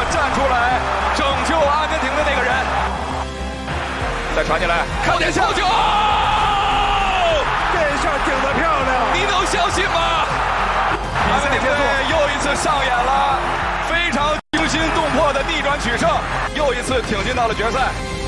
站出来拯救阿根廷的那个人。再传进来，看点球！这下顶得漂亮， 你能相信吗？阿根廷队又一次上演了非常惊心动魄的逆转取胜，又一次挺进到了决赛。